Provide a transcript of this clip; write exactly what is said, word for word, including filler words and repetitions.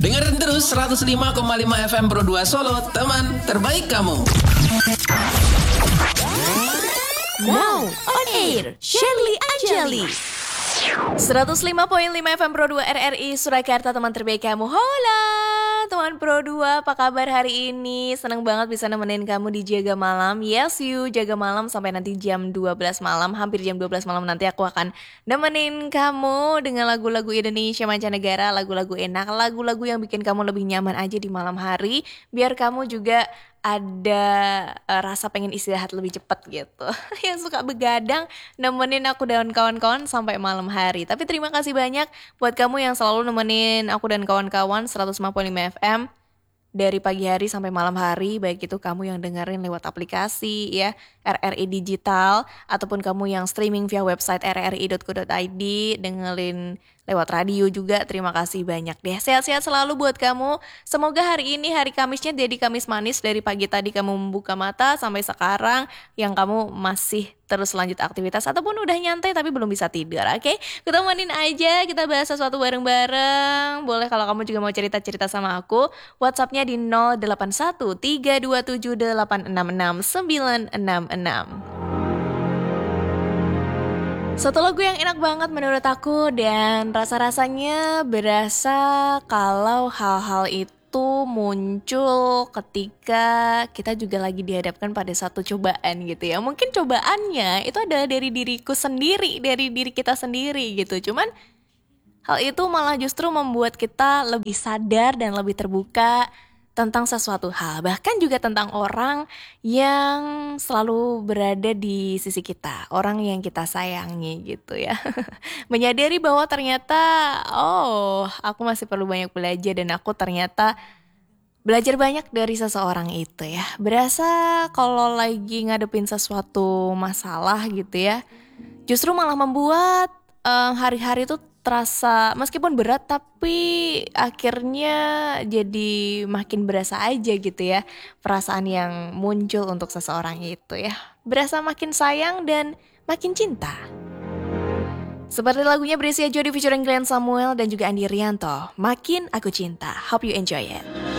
Dengerin terus seratus lima koma lima F M Pro dua Solo, teman terbaik kamu. Now on air, Shirley Anjali. seratus lima koma lima F M Pro dua R R I Surakarta, teman terbaik kamu. Hola teman Pro dua, apa kabar hari ini? Senang banget bisa nemenin kamu di Jaga Malam. Yes you, Jaga Malam sampai nanti jam dua belas malam. Hampir jam dua belas malam nanti aku akan nemenin kamu dengan lagu-lagu Indonesia mancanegara, lagu-lagu enak, lagu-lagu yang bikin kamu lebih nyaman aja di malam hari, biar kamu juga ada uh, rasa pengen istirahat lebih cepat gitu. Yang suka begadang nemenin aku dan kawan-kawan sampai malam hari. Tapi terima kasih banyak buat kamu yang selalu nemenin aku dan kawan-kawan seratus lima koma lima F M dari pagi hari sampai malam hari, baik itu kamu yang dengerin lewat aplikasi ya R R I Digital, ataupun kamu yang streaming via website r r i dot co dot i d, dengerin lewat radio juga. Terima kasih banyak deh. Sehat-sehat selalu buat kamu. Semoga hari ini hari Kamisnya jadi Kamis manis, dari pagi tadi kamu membuka mata sampai sekarang yang kamu masih terus lanjut aktivitas ataupun udah nyantai tapi belum bisa tidur. Oke, kita mainin aja, kita bahas sesuatu bareng-bareng. Boleh kalau kamu juga mau cerita-cerita sama aku, WhatsAppnya di nol delapan satu tiga dua tujuh delapan enam enam sembilan enam enam. Satu lagu yang enak banget menurut aku, dan rasa-rasanya berasa kalau hal-hal itu muncul ketika kita juga lagi dihadapkan pada satu cobaan gitu ya. Mungkin cobaannya itu adalah dari diriku sendiri, dari diri kita sendiri gitu. Cuman hal itu malah justru membuat kita lebih sadar dan lebih terbuka tentang sesuatu hal, bahkan juga tentang orang yang selalu berada di sisi kita, orang yang kita sayangi gitu ya. Menyadari bahwa ternyata, oh, aku masih perlu banyak belajar, dan aku ternyata belajar banyak dari seseorang itu ya. Berasa kalau lagi ngadepin sesuatu masalah gitu ya, justru malah membuat um, hari-hari itu terasa meskipun berat, tapi akhirnya jadi makin berasa aja gitu ya perasaan yang muncul untuk seseorang itu ya. Berasa makin sayang dan makin cinta. Seperti lagunya Brescia Jody featuring Glenn Samuel dan juga Andi Rianto, Makin Aku Cinta. Hope you enjoy it.